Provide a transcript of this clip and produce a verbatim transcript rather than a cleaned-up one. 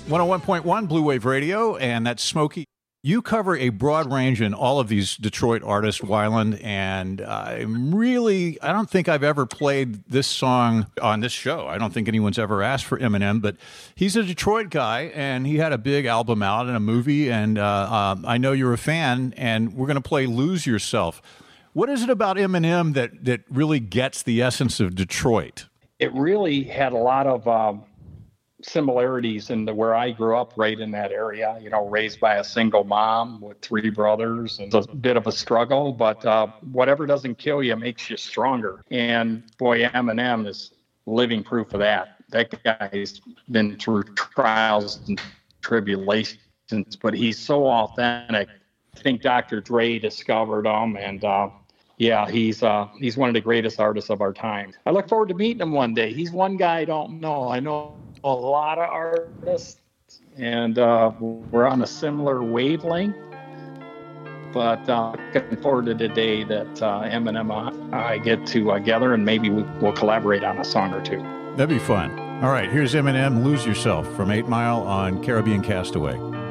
one oh one point one Blue Wave Radio, and that's Smokey. You cover a broad range in all of these Detroit artists, Weiland, and I'm really, I don't think I've ever played this song on this show. I don't think anyone's ever asked for Eminem, but he's a Detroit guy, and he had a big album out and a movie, and uh, um, I know you're a fan, and we're going to play Lose Yourself. What is it about Eminem that, that really gets the essence of Detroit? It really had a lot of... Um... similarities in the where I grew up, right in that area, you know, raised by a single mom with three brothers, and it's a bit of a struggle, but uh, whatever doesn't kill you makes you stronger. And boy, Eminem is living proof of that. That guy's been through trials and tribulations, but he's so authentic. I think Doctor Dre discovered him, and uh, yeah, he's uh, he's one of the greatest artists of our time. I look forward to meeting him one day. He's one guy I don't know. I know a lot of artists, and uh, we're on a similar wavelength. But uh, looking forward to the day that uh, Eminem and I get together, and maybe we, we'll collaborate on a song or two. That'd be fun. All right, here's Eminem, Lose Yourself, from eight mile on Caribbean Castaway.